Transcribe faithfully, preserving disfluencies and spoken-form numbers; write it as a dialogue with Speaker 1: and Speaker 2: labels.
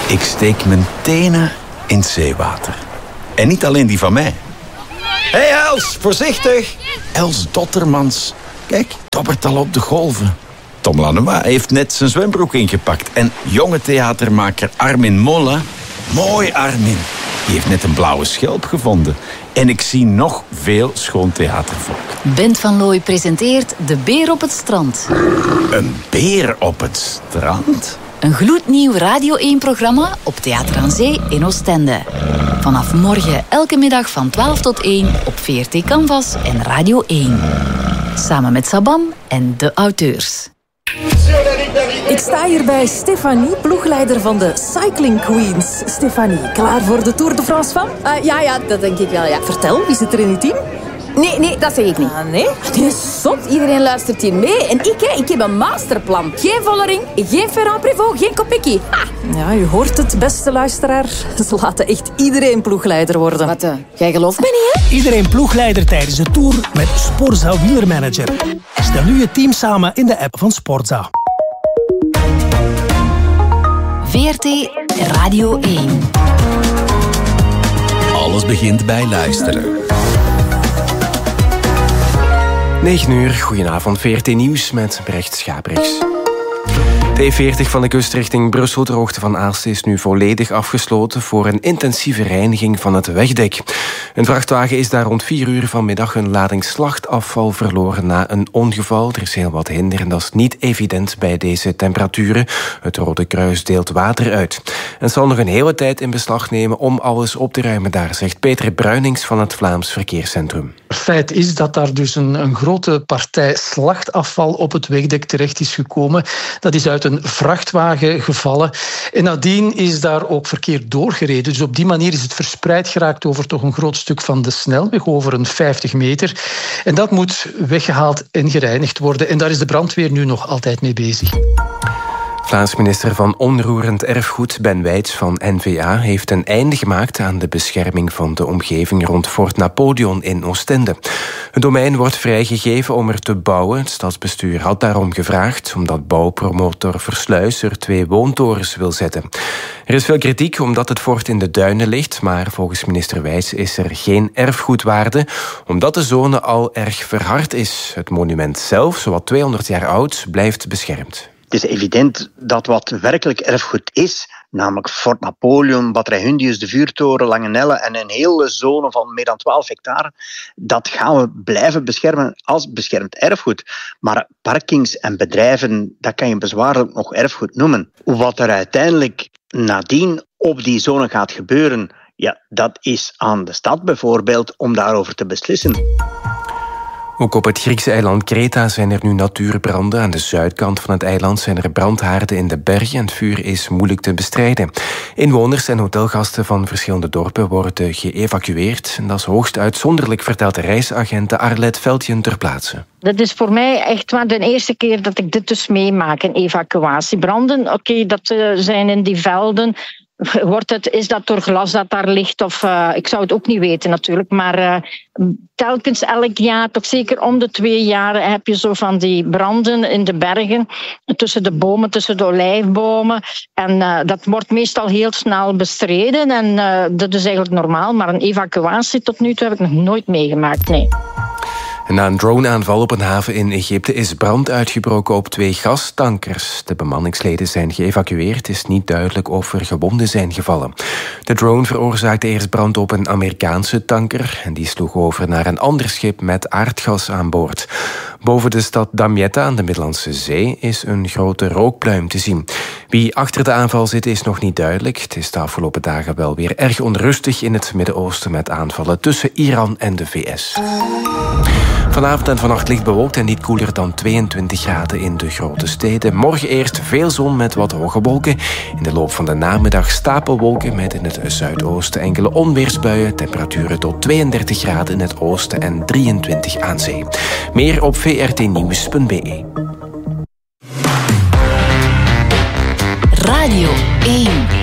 Speaker 1: Ik steek mijn tenen in het zeewater. En niet alleen die van mij. Hé hey Els, voorzichtig! Els Dottermans. Kijk, toppert al op de golven. Tom Lanois heeft net zijn zwembroek ingepakt. En jonge theatermaker Armin Molla... Mooi Armin. Die heeft net een blauwe schelp gevonden. En ik zie nog veel schoon theatervolk.
Speaker 2: Bent van Looy presenteert De Beer op het Strand.
Speaker 1: Een beer op het strand?
Speaker 2: Een gloednieuw Radio één-programma op Theater aan Zee in Oostende. Vanaf morgen elke middag van twaalf tot één op V R T Canvas en Radio één. Samen met Sabam en de auteurs.
Speaker 3: Ik sta hier bij Stefanie, ploegleider van de Cycling Queens. Stefanie, klaar voor de Tour de France van?
Speaker 4: Uh, ja, ja, dat denk ik wel, ja.
Speaker 3: Vertel, wie zit er in het team?
Speaker 4: Nee, nee, dat zeg ik niet.
Speaker 3: Ah, nee?
Speaker 4: Die is zot, iedereen luistert hier mee. En ik, hè, ik heb een masterplan. Geen Vollering, geen Ferrand-Prévot, geen Kopecky. Ha!
Speaker 3: Ja, u hoort het, beste luisteraar. Ze laten echt iedereen ploegleider worden.
Speaker 4: Wat, uh, jij gelooft me niet, hè?
Speaker 5: Iedereen ploegleider tijdens de Tour met Sporza Wielermanager. Stel nu je team samen in de app van Sporza.
Speaker 2: V R T Radio één.
Speaker 6: Alles begint bij luisteren.
Speaker 7: negen uur, goedenavond, V R T Nieuws met Brecht Schaprechts. De E veertig van de kust richting Brussel ter hoogte van Aalst is nu volledig afgesloten voor een intensieve reiniging van het wegdek. Een vrachtwagen is daar rond vier uur vanmiddag een lading slachtafval verloren na een ongeval. Er is heel wat hinder en dat is niet evident bij deze temperaturen. Het Rode Kruis deelt water uit. En het zal nog een hele tijd in beslag nemen om alles op te ruimen daar, zegt Peter Bruinings van het Vlaams Verkeerscentrum.
Speaker 8: Feit is dat daar dus een, een grote partij slachtafval op het wegdek terecht is gekomen. Dat is uit een vrachtwagen gevallen. En nadien is daar ook verkeer doorgereden. Dus op die manier is het verspreid geraakt over toch een groot stuk van de snelweg, over een vijftig meter. En dat moet weggehaald en gereinigd worden. En daar is de brandweer nu nog altijd mee bezig.
Speaker 7: Vlaams minister van Onroerend Erfgoed Ben Wijts van N V A heeft een einde gemaakt aan de bescherming van de omgeving rond Fort Napoleon in Oostende. Het domein wordt vrijgegeven om er te bouwen. Het stadsbestuur had daarom gevraagd, omdat bouwpromotor Versluis er twee woontorens wil zetten. Er is veel kritiek omdat het fort in de duinen ligt, maar volgens minister Wijts is er geen erfgoedwaarde, omdat de zone al erg verhard is. Het monument zelf, zowat tweehonderd jaar oud, blijft beschermd.
Speaker 9: Het is evident dat wat werkelijk erfgoed is, namelijk Fort Napoleon, Batterij Hundius, de vuurtoren, Langenelle en een hele zone van meer dan twaalf hectare, dat gaan we blijven beschermen als beschermd erfgoed. Maar parkings en bedrijven, dat kan je bezwaarlijk nog erfgoed noemen. Wat er uiteindelijk nadien op die zone gaat gebeuren, ja, dat is aan de stad bijvoorbeeld om daarover te beslissen.
Speaker 7: Ook op het Griekse eiland Kreta zijn er nu natuurbranden. Aan de zuidkant van het eiland zijn er brandhaarden in de bergen en het vuur is moeilijk te bestrijden. Inwoners en hotelgasten van verschillende dorpen worden geëvacueerd. En dat is hoogst uitzonderlijk, vertelt de reisagent Arlet Veldjen ter plaatse.
Speaker 10: Dat is voor mij echt maar de eerste keer dat ik dit dus meemaak, een evacuatiebranden. Oké, okay, dat uh, zijn in die velden. Wordt het, is dat door glas dat daar ligt? Of, uh, ik zou het ook niet weten natuurlijk. Maar uh, telkens elk jaar, toch zeker om de twee jaar, heb je zo van die branden in de bergen. Tussen de bomen, tussen de olijfbomen. En uh, dat wordt meestal heel snel bestreden. En uh, dat is eigenlijk normaal. Maar een evacuatie tot nu toe heb ik nog nooit meegemaakt, nee.
Speaker 7: Na een droneaanval op een haven in Egypte is brand uitgebroken op twee gastankers. De bemanningsleden zijn geëvacueerd. Het is niet duidelijk of er gewonden zijn gevallen. De drone veroorzaakte eerst brand op een Amerikaanse tanker en die sloeg over naar een ander schip met aardgas aan boord. Boven de stad Damietta aan de Middellandse Zee is een grote rookpluim te zien. Wie achter de aanval zit is nog niet duidelijk. Het is de afgelopen dagen wel weer erg onrustig in het Midden-Oosten met aanvallen tussen Iran en de V S. Vanavond en vannacht licht bewolkt en niet koeler dan tweeëntwintig graden in de grote steden. Morgen eerst veel zon met wat hoge wolken. In de loop van de namiddag stapelwolken met in het zuidoosten enkele onweersbuien. Temperaturen tot tweeëndertig graden in het oosten en drieëntwintig aan zee. Meer op v r t nieuws punt b e.
Speaker 2: Radio